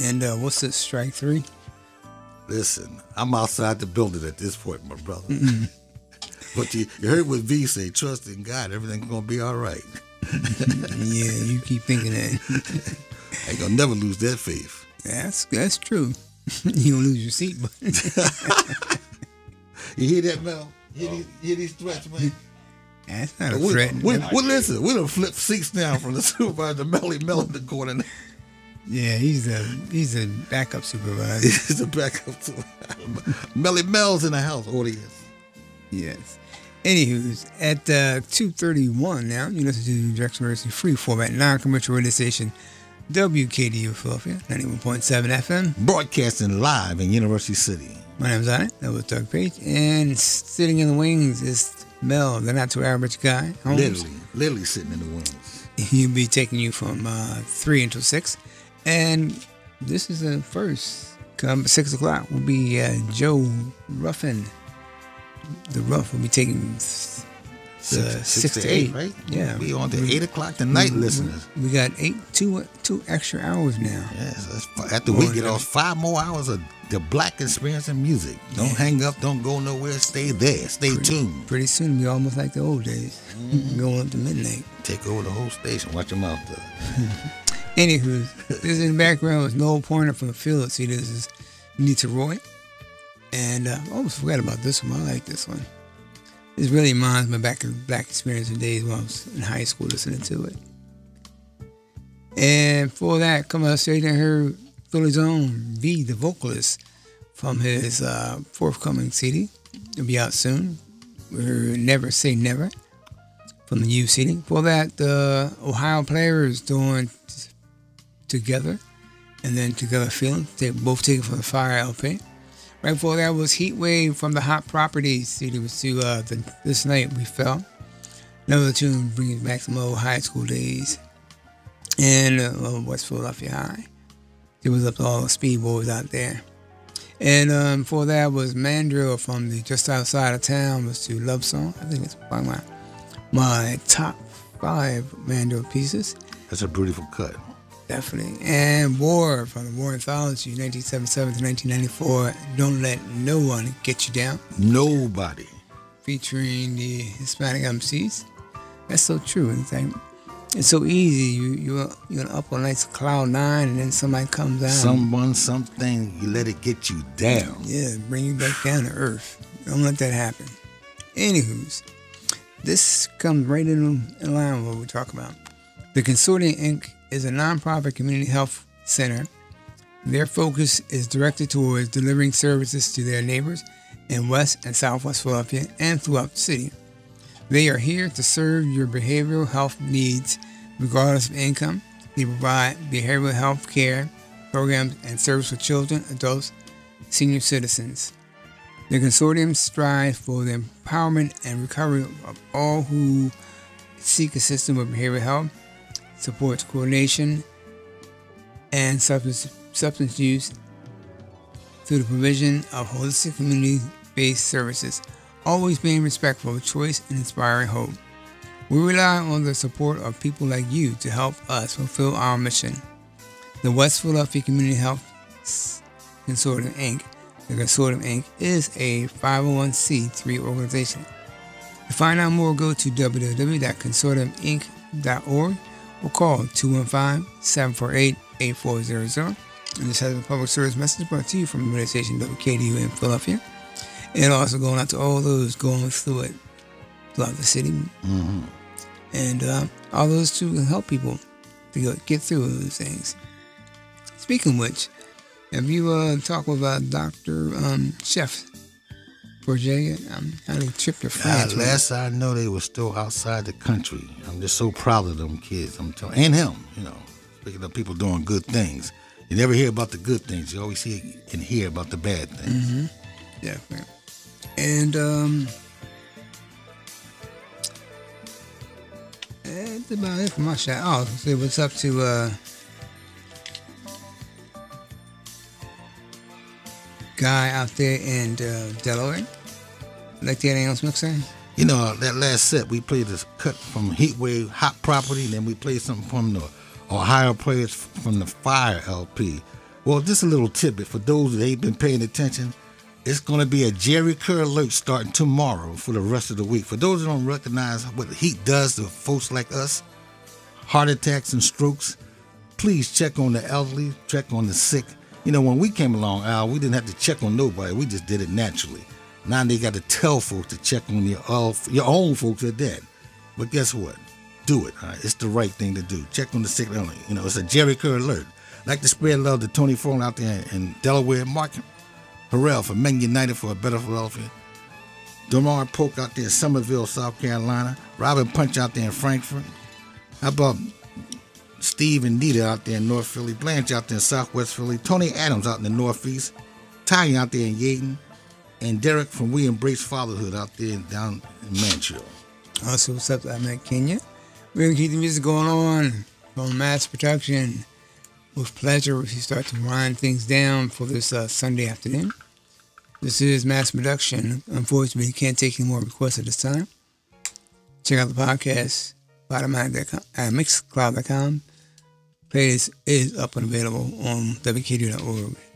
And what's this, strike three? Listen, I'm outside the building at this point, my brother. But you heard what V say, trust in God, everything's going to be all right. Yeah, you keep thinking that. I ain't going to never lose that faith. That's true. You don't lose your seat, but you hear that, Mel? You hear these threats, man? that's not a threat. Listen, we done flipped seats now from the supervisor to Melly Mel in the corner. Yeah, he's a backup supervisor. He's a backup to Melly Mel's in the house, audience. Yes. Anywho's, at 2:31 now, you listen to the Jackson Mercy free format non-commercial radio station WKDU Philadelphia, 91.7 FM. Broadcasting live in University City. My name's Onnit. That was Doug Page. And sitting in the wings is Mel, the not too average guy. Holmes. Literally sitting in the wings. He'll be taking you from 3 until 6. And this is the first. Come 6 o'clock will be Joe Ruffin. The Ruff will be taking 6 to 8, right? Yeah. We on to 8 o'clock tonight, listeners. We got two extra hours now. Yes, after we get off 5 more hours of the black experience in music. Don't hang up, don't go nowhere, stay there, stay tuned. Pretty soon it'll be almost like the old days, going up to midnight. Take over the whole station, watch them out there. Anywho, this in the background is Noel Pointer from the Field. See, this is Nita Roy. And I almost forgot about this one. I like this one. This really reminds me back of black experience in days when I was in high school listening to it. And for that, come out straight and heard Philly's own V, the vocalist, from his forthcoming CD. It'll be out soon. We're Never Say Never from the U CD. For that, the Ohio Players doing Together, and then Together Feeling. They both taken from the Fire LP. Right before that was Heat Wave from the Hot Properties CD. Was to This Night We Fell. Another tune brings back some old high school days. And West Philadelphia High. It was up to all the speed boys out there. And before that was Mandrill from the Just Outside of Town. Was to Love Song. I think it's probably my top 5 Mandrill pieces. That's a beautiful cut. Definitely. And War from the War Anthology, 1977 to 1994. Don't Let No One Get You Down. Nobody. Featuring the Hispanic MCs. That's so true. It's so easy. You're up on nice cloud 9, and then somebody comes down. Someone, something, you let it get you down. Yeah, bring you back down to earth. Don't let that happen. Anywho's, this comes right in line with what we're talking about. The Consortium, Inc. is a nonprofit community health center. Their focus is directed towards delivering services to their neighbors in West and Southwest Philadelphia and throughout the city. They are here to serve your behavioral health needs regardless of income. They provide behavioral health care programs and service for children, adults, senior citizens. The consortium strives for the empowerment and recovery of all who seek assistance with behavioral health, supports coordination and substance use through the provision of holistic community-based services, always being respectful of choice and inspiring hope. We rely on the support of people like you to help us fulfill our mission. The West Philadelphia Community Health Consortium, Inc. The Consortium, Inc. is a 501c3 organization. To find out more, go to www.consortiuminc.org or call 215-748-8400. And this has a public service message brought to you from the radio station WKDU in Philadelphia. And also going out to all those going through it throughout the city. Mm-hmm. And all those to help people to get through those things. Speaking of which, have you talked with Dr. Chef Bourget? How they tripped your friends? Last I know, they were still outside the country. I'm just so proud of them kids. I'm telling, and him, speaking of people doing good things. You never hear about the good things. You always see and hear about the bad things. Mm-hmm. Yeah, man. And that's about it for my shot. Oh, say what's up to guy out there in Delaware. Like that anything else, Mixer? That last set we played this cut from Heatwave Hot Property, then we played something from the Ohio Players from the Fire LP. Well, just a little tidbit for those that ain't been paying attention. It's going to be a Jerry Curl alert starting tomorrow for the rest of the week. For those that don't recognize what the heat does to folks like us, heart attacks and strokes, please check on the elderly, check on the sick. You know, when we came along, Al, we didn't have to check on nobody. We just did it naturally. Now they got to tell folks to check on your own folks that are dead. But guess what? Do it. All right? It's the right thing to do. Check on the sick and elderly. You know, it's a Jerry Curl alert. I'd like to spread love to Tony Fone out there in Delaware, Mark Harrell for Men United for a Better Philadelphia, Demar Polk out there in Somerville, South Carolina, Robin Punch out there in Frankfurt. How about Steve and Nita out there in North Philly, Blanche out there in Southwest Philly, Tony Adams out in the Northeast, Ty out there in Yaden, and Derek from We Embrace Fatherhood out there down in Mansfield. Also, what's up? I'm at Kenya. We're going to keep the music going on from Mass Production. With pleasure, we start to wind things down for this Sunday afternoon. This is Mass Production. Unfortunately, we can't take any more requests at this time. Check out the podcast, bottomline.com, Mixcloud.com. Playlist is up and available on WKD.org.